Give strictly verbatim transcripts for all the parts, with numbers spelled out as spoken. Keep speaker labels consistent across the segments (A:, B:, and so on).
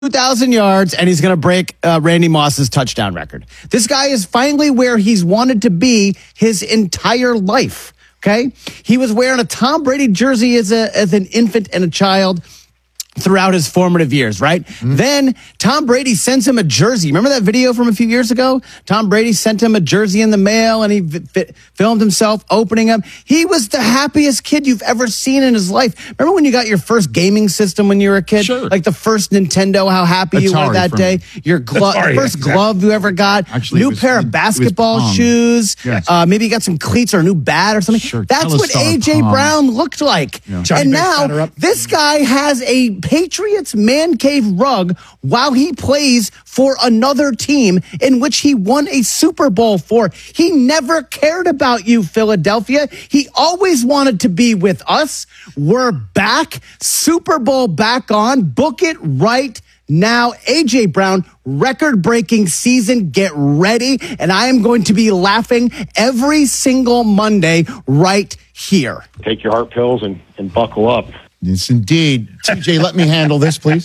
A: two thousand yards, and he's going to break uh, Randy Moss's touchdown record. This guy is finally where he's wanted to be his entire life, okay? He was wearing a Tom Brady jersey as a as an infant and a child throughout his formative years, right? Mm-hmm. Then Tom Brady sends him a jersey. Remember that video from a few years ago? Tom Brady sent him a jersey in the mail, and he v- v- filmed himself opening them. He was the happiest kid you've ever seen in his life. Remember when you got your first gaming system when you were a kid?
B: Sure.
A: Like the first Nintendo, how happy Atari you were that day. Me. Your glo- Atari, first exactly. glove you ever got. Actually, new was, pair of basketball shoes. Yes. Uh, maybe you got some cleats or a new bat or something. Sure. That's Tell what A J Brown looked like. Yeah. And now this guy has a Patriots man cave rug while he plays for another team in which he won a Super Bowl for. He never cared about you, Philadelphia. He always wanted to be with us. We're back. Super Bowl back on. Book it right now. A J Brown, record-breaking season. Get ready. And I am going to be laughing every single Monday right here.
C: Take your heart pills and, and buckle up.
B: Yes, indeed. T J, let me handle this, please.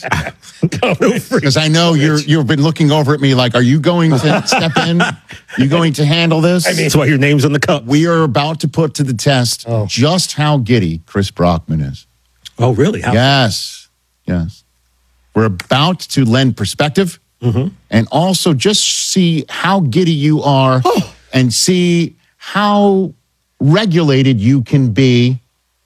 B: Because I know you're, you've been looking over at me like, are you going to step in? You going to handle this?
D: I mean, that's why your name's on the cup.
B: We are about to put to the test oh. just how giddy Chris Brockman is.
D: Oh, really? How
B: yes. Yes. We're about to lend perspective mm-hmm. and also just see how giddy you are oh. and see how regulated you can be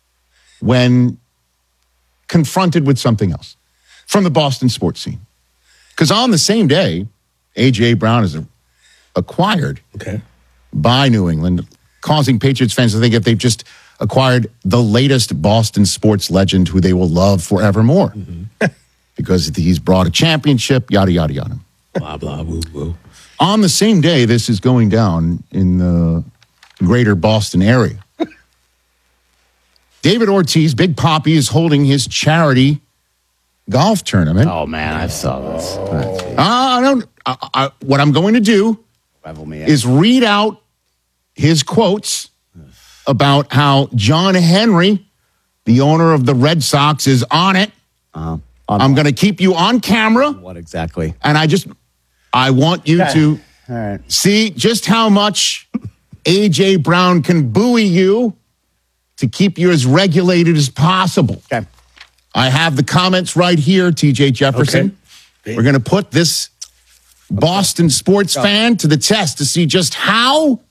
B: when confronted with something else from the Boston sports scene. Because on the same day, A J Brown is acquired
D: okay.
B: by New England, causing Patriots fans to think that they've just acquired the latest Boston sports legend who they will love forevermore. Mm-hmm. Because he's brought a championship, yada, yada, yada.
D: Blah, blah, woo, woo.
B: On the same day, this is going down in the greater Boston area. David Ortiz, Big Papi, is holding his charity golf tournament.
A: Oh, man, I saw this.
B: Uh, I don't. I, I, what I'm going to do is read out his quotes about how John Henry, the owner of the Red Sox, is on it.
A: Uh-huh.
B: On I'm going to keep you on camera.
A: What exactly?
B: And I just, I want you
A: okay.
B: to
A: All right.
B: see just how much A J Brown can buoy you to keep you as regulated as possible.
A: Okay.
B: I have the comments right here, T J Jefferson. Okay. We're going to put this Boston sports Go. fan to the test to see just how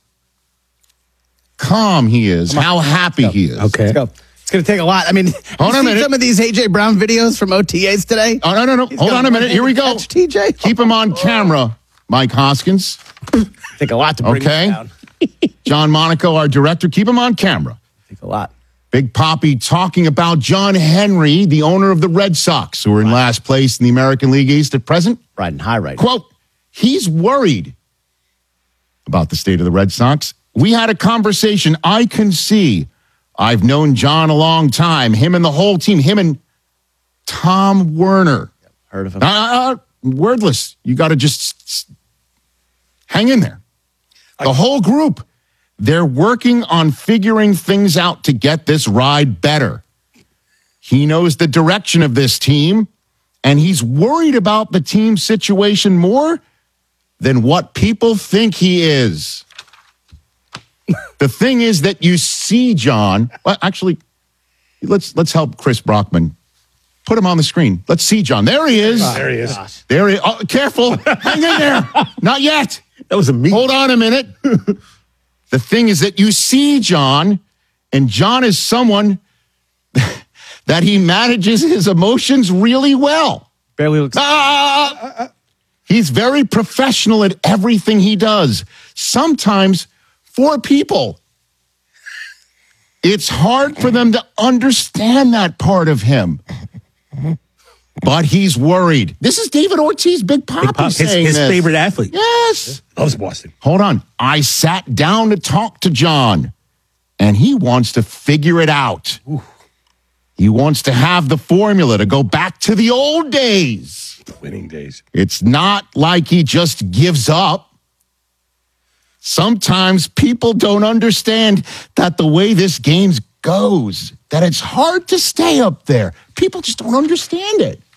B: calm he is, how happy he is.
D: Okay.
A: Let's go. It's going to take a lot. I mean,
B: hold on a minute.
A: Some of these A J Brown videos from O T As today.
B: Oh, no, no, no. He's hold on a minute. Here we go.
A: T J.
B: Keep him on camera, Mike Hoskins.
A: Take a lot to bring
B: okay.
A: him down.
B: John Monaco, our director, keep him on camera.
A: Take a lot.
B: Big Papi talking about John Henry, the owner of the Red Sox, who are in right. last place in the American League East at present.
A: Riding high right
B: Quote, he's worried about the state of the Red Sox. We had a conversation. I can see. I've known John a long time. Him and the whole team. Him and Tom Werner.
A: Yep, heard of him.
B: Uh, wordless. You got to just hang in there. The whole group. They're working on figuring things out to get this ride better. He knows the direction of this team, and he's worried about the team situation more than what people think he is. The thing is that you see John. Well, actually, let's let's help Chris Brockman. Put him on the screen. Let's see John. There he is.
D: Oh, there he is. Gosh.
B: There he is. Oh, careful. Hang in there. Not yet.
D: That was a me.
B: Hold on a minute. The thing is that you see John, and John is someone that he manages his emotions really well.
A: Barely looks.
B: Ah! He's very professional at everything he does. Sometimes for people, it's hard for them to understand that part of him. But he's worried. This is David Ortiz, Big Papi, Big Pop, saying
D: his, his
B: this.
D: favorite athlete.
B: Yes.
D: Loves Boston.
B: Hold on. I sat down to talk to John, and he wants to figure it out. Ooh. He wants to have the formula to go back to the old days.
D: The winning days.
B: It's not like he just gives up. Sometimes people don't understand that the way this game goes, that it's hard to stay up there. People just don't understand it.